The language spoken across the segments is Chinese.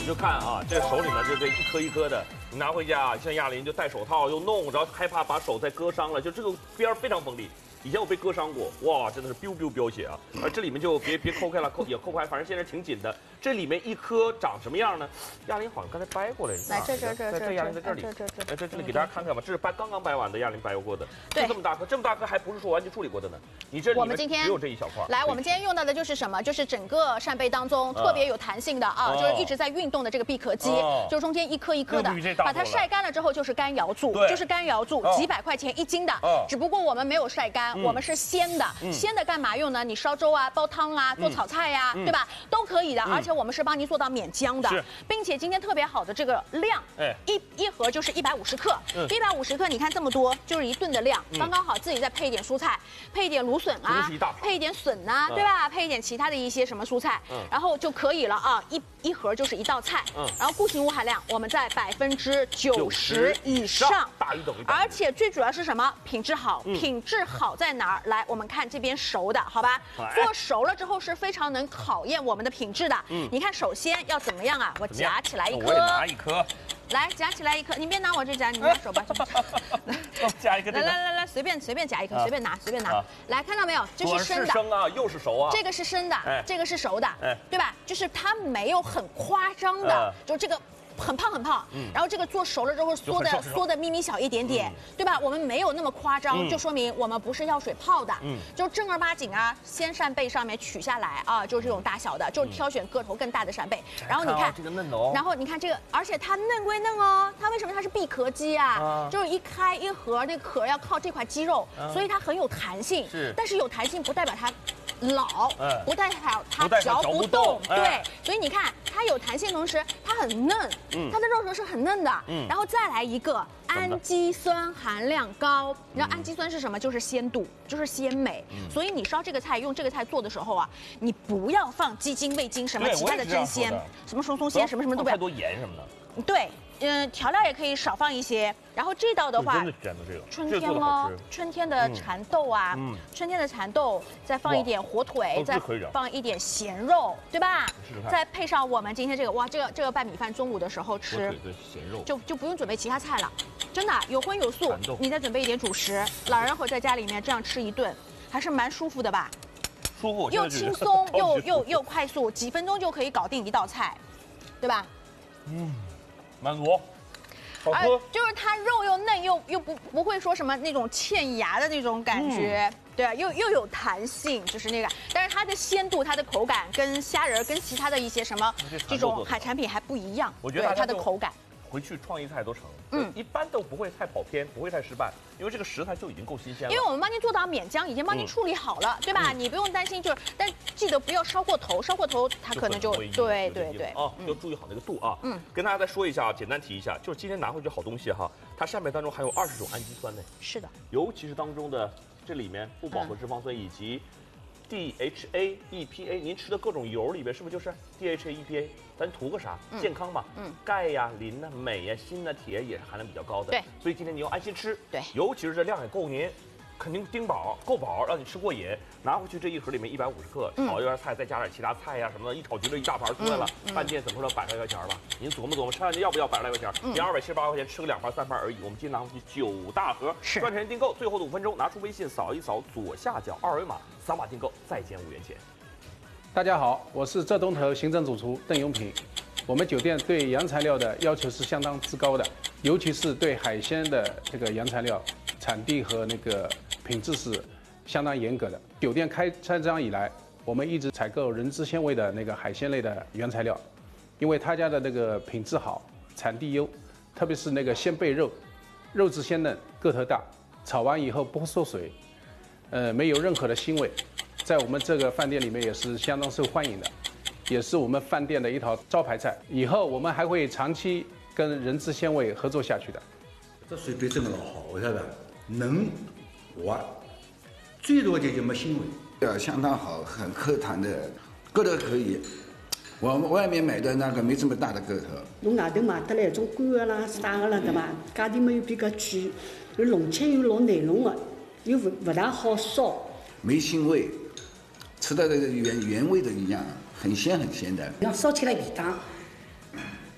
就看啊，这手里面就这一颗一颗的，你拿回家，像亚林就戴手套又弄，然后害怕把手再割伤了，就这个边非常锋利。以前我被割伤过，哇，真的是 biu biu 飙血啊！而这里面就别抠开了，也抠不开，反正现在挺紧的。这里面一颗长什么样呢？亚林好像刚才掰过来， 来这亚林在这里，这里给大家看看吧，这是刚刚掰完的，亚林掰过的， 对， 这么大颗，这么大颗还不是说完全处理过的呢。你这里面只有这一小块。 来，我们今天用到的就是什么？就是整个扇贝当中特别有弹性的啊，就是一直在运动的这个闭壳机，就中间一颗一颗的，把它晒干了之后就是干瑶柱，就是干瑶柱，几百块钱1斤的，只不过我们没有晒干，我们是鲜的，鲜的干嘛用呢？你烧粥啊、煲汤啊、做炒菜呀，对吧？都可以的，而且我们是帮您做到免浆的，并且今天特别好的这个量，一盒就是150克，150克，你看这么多，就是一顿的量，刚刚好，自己再配一点蔬菜，配一点芦笋啊，配一点笋啊，对吧？配一点其他的一些什么蔬菜，然后就可以了啊，一盒就是一道菜，然后固形物含量我们在90%以上， 大于等于， 而且最主要是什么？品质好，品质好在哪儿？来，我们看这边熟的，好吧？做熟了之后是非常能考验我们的品质的。你看，首先要怎么样啊？我夹起来一颗， 我也拿一颗， 来夹起来一颗，你别拿我这夹，你拿手吧。 夹一个， 来，随便夹一颗，随便拿。来，看到没有？这是生的， 生啊，又是熟啊。 这个是生的，这个是熟的，对吧？就是它没有很夸张的，就这个。很胖，然后这个做熟了之后缩的咪咪小一点点，对吧？我们没有那么夸张，就说明我们不是药水泡的，就正儿八经啊，鲜扇贝上面取下来啊，就是这种大小的，就是挑选个头更大的扇贝。然后你看这个嫩哦， 然后你看这个，而且它嫩归嫩哦，它为什么它是闭壳机啊？就是一开一合，那壳要靠这块肌肉，所以它很有弹性。但是有弹性不代表它老，不代表它嚼不动，对。所以你看它有弹性，同时它很嫩。它的肉质是很嫩的，然后再来一个氨基酸含量高。你知道氨基酸是什么？就是鲜度，就是鲜美。所以你烧这个菜，用这个菜做的时候啊，你不要放鸡精、味精什么其他的增鲜，什么松松鲜，什么都不要。 太多盐什么的。 对。调料也可以少放一些。然后这道的话，春天哦，春天的蚕豆啊，春天的蚕豆，再放一点火腿，再放一点咸肉，对吧？再配上我们今天这个，哇，这个拌米饭，中午的时候吃， 咸肉就不用准备其他菜了，真的有荤有素。你再准备一点主食，老人和在家里面这样吃一顿，还是蛮舒服的吧？ 舒服， 又轻松又快速，几分钟就可以搞定一道菜，对吧？ 满足，好喝， 就是它肉又嫩又不会说什么那种欠牙的那种感觉，对，又有弹性，就是那个，但是它的鲜度、它的口感跟虾仁、跟其他的一些什么这种海产品还不一样， 我觉得它的口感。 回去创意菜都成，一般都不会太跑偏，不会太失败，因为这个食材就已经够新鲜了。 因为我们帮您做到免浆，已经帮您处理好了，对吧？你不用担心，但记得不要烧过头，烧过头它可能就对啊，要注意好那个度啊。跟大家再说一下，简单提一下，就是今天拿回去好东西哈，它扇贝当中含有20种氨基酸类， 是的， 尤其是当中的这里面不饱和脂肪酸以及DHA、EPA， 您吃的各种油里边是不是就是 DHA、EPA？ 咱图个啥？健康嘛。钙呀、磷呐、镁呀、锌呐、铁也是含量比较高的。 对， 所以今天你要安心吃。 对， 尤其是这量也够您，肯定盯饱够饱，让你吃过瘾。拿回去这一盒里面150克，炒一盘菜，再加点其他菜呀什么的，一炒局了一大盘出来了。饭店怎么说100来块钱吧？您琢磨，吃饭要不要100来块钱？你278块钱吃个2盘3盘而已。我们今天拿回去9大盒，赚钱订购，最后的5分钟，拿出微信扫一扫左下角2维码，扫码订购再减5元钱。 大家好，我是浙东头行政主厨邓永平。我们酒店对原材料的要求是相当之高的，尤其是对海鲜的这个原材料产地和那个品质是相当严格的。酒店开张以来，我们一直采购人资纤维的那个海鲜类的原材料，因为他家的那个品质好，产地优，特别是那个鲜贝肉，肉质鲜嫩，个头大，炒完以后不缩水，没有任何的腥味。在我们这个饭店里面也是相当受欢迎的，也是我们饭店的一套招牌菜。以后我们还会长期跟人资纤维合作下去的。 这水贝真的老好，我晓得，嫩滑，最多就没腥味， 相当好，很口弹的，个头可以。我们外面买的那个没这么大的个头。 从外头买得来种干的啦、啥的啦，对吧？价钿嘛又比较贵，又弄起又老难弄的，又不大好烧， 没腥味。吃的这个原味的一样，很鲜很鲜的。 要烧起来味道，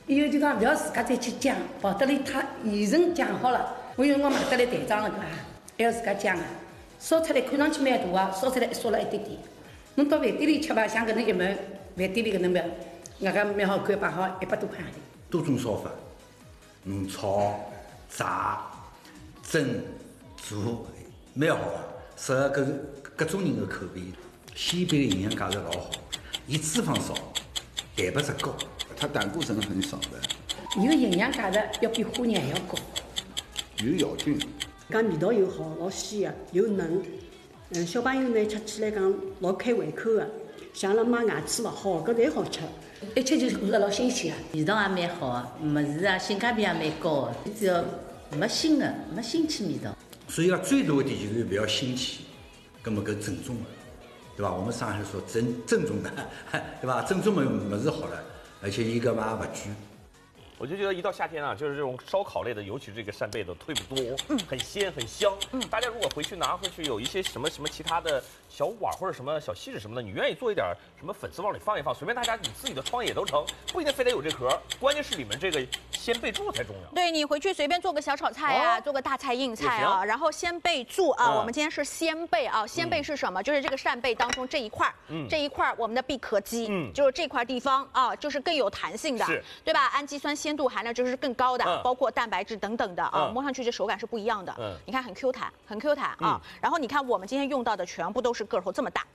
以后就讲不要自家再去讲，跑得来他现成讲好了，我有辰光买得来袋装了，对伐？还要自家讲啊，烧出来看上去蛮大啊，烧出来烧了一点点。侬到饭店里吃吧，像搿能一碗，饭店里搿能蛮，外加蛮好看，摆好100多块钿。 多种烧法，侬炒、炸、蒸、做，蛮好啊，适合各种人的口味。鲜贝的营养价值老好，伊脂肪少，蛋白质高， 它胆固醇很少的， 有营养价值要比花肉还要高， 有咬劲， 讲味道又好，老鲜的，又嫩。小朋友呢吃起来讲老开胃口的，像阿拉妈牙齿勿好，搿侪好吃。 一吃就觉着老新鲜啊， 味道也蛮好的，物事啊性价比也蛮高的，只要没新的，没新奇味道。 所以讲最大的点就是不要新奇，葛么搿正宗的，对吧？我们上海说正宗的，对吧？正宗的物事好了，而且伊搿嘛也勿贵。 我就觉得一到夏天啊，就是这种烧烤类的，尤其是这个扇贝的特别多，很鲜很香。大家如果回去拿回去有一些什么其他的小碗或者什么小锡纸什么的，你愿意做一点什么粉丝往里放一放，随便大家你自己的创意也都成，不一定非得有这壳，关键是里面这个鲜贝柱才重要。 对，你回去随便做个小炒菜啊，做个大菜硬菜啊，然后鲜贝柱啊，我们今天是鲜贝啊，鲜贝是什么？就是这个扇贝当中这一块，这一块我们的贝壳肌，就是这块地方啊，就是更有弹性的，对吧？氨基酸鲜度含量就是更高的，包括蛋白质等等的啊，摸上去这手感是不一样的。你看很 Q 弹，很 Q 弹啊。然后你看我们今天用到的全部都是个头这么大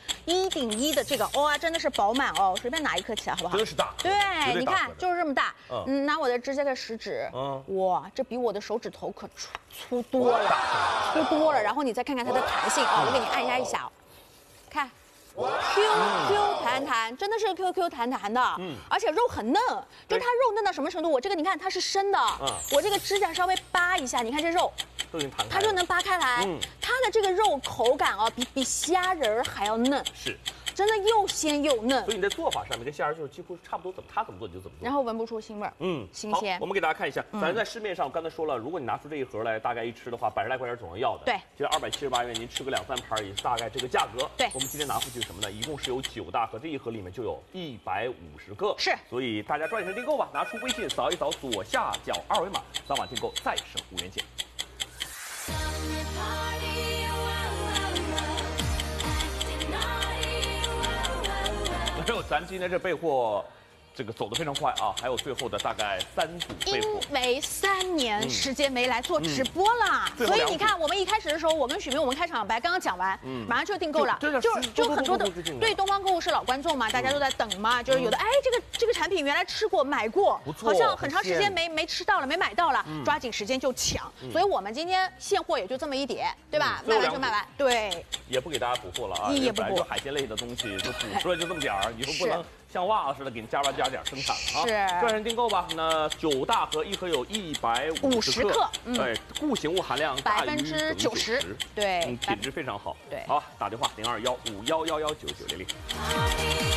，1:1的这个哇，真的是饱满哦，随便拿一颗起来好不好？ 真的是大。 对，你看就是这么大。拿我的指甲盖食指，哇，这比我的手指头可粗多了，粗多了。然后你再看看它的弹性啊，我给你按压一下，看。QQ 弹弹，真的是 QQ 弹弹的，而且肉很嫩，就它肉嫩到什么程度？我这个你看它是生的，我这个指甲稍微扒一下，你看这肉，它就能扒开来，它的这个肉口感啊，比虾仁还要嫩， 是。 真的又鲜又嫩， 所以你在做法上面跟虾仁就是几乎差不多，他怎么做你就怎么做， 然后闻不出腥味儿，新鲜。 我们给大家看一下，咱在市面上刚才说了，如果你拿出这一盒来，大概一吃的话，100来块钱总要要的。 对， 其实278元，您吃个2、3盘也是大概这个价格。 对， 我们今天拿回去什么呢？一共是有9大盒，这一盒里面就有150个。 是， 所以大家抓紧时间订购吧，拿出微信扫一扫左下角2维码，当晚订购再省5元钱。咱今天这备货，这个走得非常快啊，还有最后的大概3组备货。 因为3年时间没来做直播了，所以你看我们一开始的时候，我跟许明我们开场白刚刚讲完，马上就订购了，就很多的对东方购物是老观众嘛，大家都在等嘛，就是有的哎这个产品原来吃过买过，好像很长时间没吃到了没买到了，抓紧时间就抢，所以我们今天现货也就这么一点，对吧？卖完就卖完，对， 也不给大家补货了啊， 也不补， 就海鲜类的东西就补出来就这么点儿，以后不能像袜子似的给你加班加点生产了啊。 是， 抓紧订购吧。那9大盒，一盒有150克，对，固形物含量大于90%， 对， 品质非常好。 对， 好，打电话0215119900。